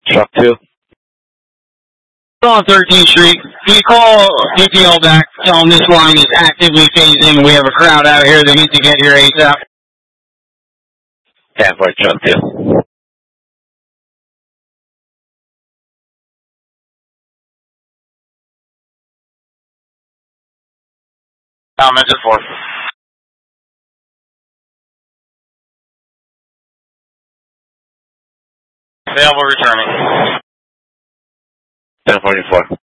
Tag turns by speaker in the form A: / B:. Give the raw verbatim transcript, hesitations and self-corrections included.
A: Truck two.
B: On thirteenth Street. Can you call D P L back? Tell them this line is actively phasing. We have a crowd out here that needs to get here ASAP.
A: Halfway, truck two.
B: Comments at four. Available returning.
A: ten forty-four.